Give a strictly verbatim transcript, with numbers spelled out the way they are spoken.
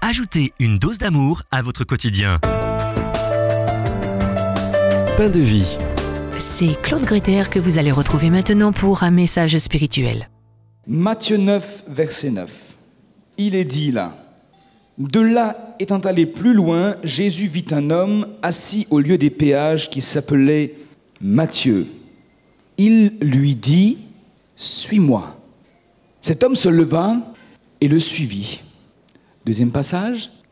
Ajoutez une dose d'amour à votre quotidien. Pain de vie. C'est Claude Greter que vous allez retrouver maintenant pour un message spirituel. Matthieu neuf, verset neuf. Il est dit là. De là, étant allé plus loin, Jésus vit un homme assis au lieu des péages qui s'appelait Matthieu. Il lui dit « Suis-moi ». Cet homme se leva et le suivit. Deuxième passage.